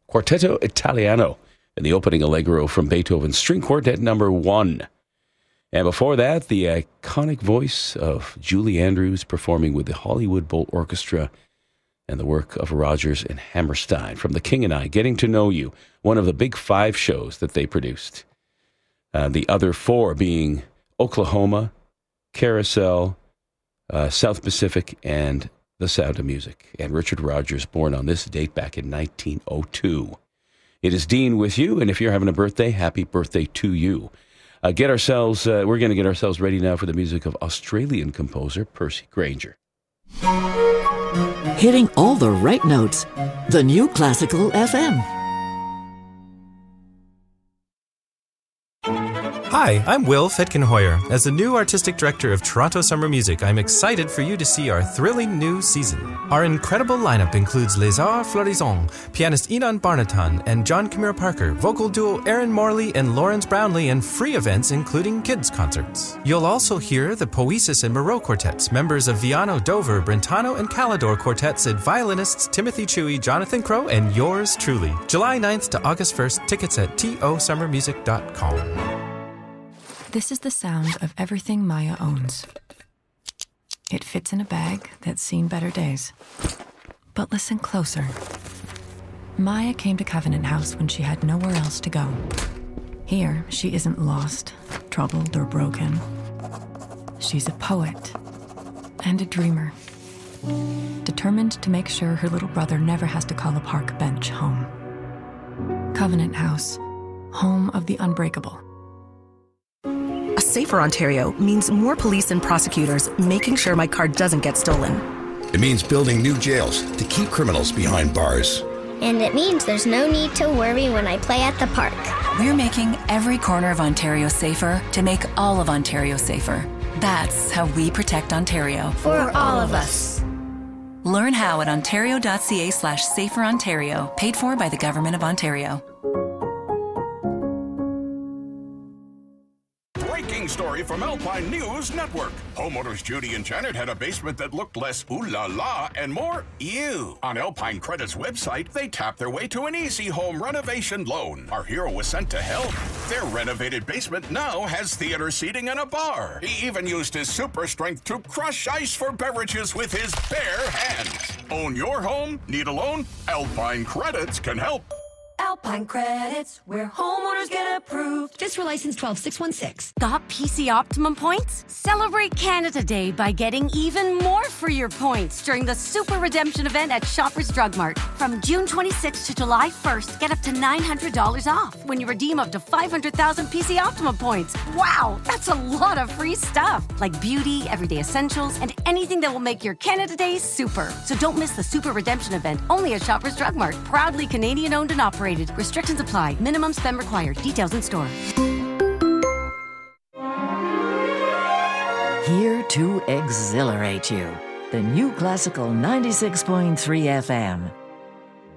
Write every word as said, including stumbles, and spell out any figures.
Quartetto Italiano and the opening Allegro from Beethoven's String Quartet number one. And before that, the iconic voice of Julie Andrews performing with the Hollywood Bowl Orchestra and the work of Rodgers and Hammerstein from The King and I, Getting to Know You, one of the big five shows that they produced. Uh, the other four being Oklahoma, Carousel, uh, South Pacific, and The Sound of Music. And Richard Rodgers, born on this date back in nineteen oh two. It is Dean with you, and if you're having a birthday, happy birthday to you. Uh, get ourselves, uh, we're going to get ourselves ready now for the music of Australian composer Percy Grainger. Hitting all the right notes. The New Classical F M. Hi, I'm Will Fetkenhoyer. As the new artistic director of Toronto Summer Music, I'm excited for you to see our thrilling new season. Our incredible lineup includes Les Arts Florissants, pianist Enon Barnatan and John Camille Parker, vocal duo Aaron Morley and Lawrence Brownlee, and free events including kids' concerts. You'll also hear the Poesis and Moreau quartets, members of Viano, Dover, Brentano, and Calidor quartets, and violinists Timothy Chewy, Jonathan Crow, and yours truly. July ninth to August first, tickets at t o summer music dot com. This is the sound of everything Maya owns. It fits in a bag that's seen better days. But listen closer. Maya came to Covenant House when she had nowhere else to go. Here, she isn't lost, troubled, or broken. She's a poet and a dreamer, determined to make sure her little brother never has to call a park bench home. Covenant House, home of the unbreakable. A safer Ontario means more police and prosecutors making sure my car doesn't get stolen. It means building new jails to keep criminals behind bars. And it means there's no need to worry when I play at the park. We're making every corner of Ontario safer to make all of Ontario safer. That's how we protect Ontario. For all of us. Learn how at ontario.ca slash safer Ontario, paid for by the Government of Ontario. Story from Alpine News Network. Homeowners Judy and Janet had a basement that looked less ooh la la and more ew. On Alpine Credit's website, they tapped their way to an easy home renovation loan. Our hero was sent to help. Their renovated basement now has theater seating and a bar. He even used his super strength to crush ice for beverages with his bare hands. Own your home? Need a loan? Alpine Credits can help. Alpine Credits, where homeowners get approved. Just for license twelve six one six. Got P C Optimum points? Celebrate Canada Day by getting even more for your points during the Super Redemption event at Shoppers Drug Mart. From June twenty-sixth to July first, get up to nine hundred dollars off when you redeem up to five hundred thousand P C Optimum points. Wow, that's a lot of free stuff, like beauty, everyday essentials, and anything that will make your Canada Day super. So don't miss the Super Redemption event, only at Shoppers Drug Mart. Proudly Canadian-owned and operated. Restrictions apply. Minimum spend required. Details in store. Here to exhilarate you. The New Classical ninety-six point three F M.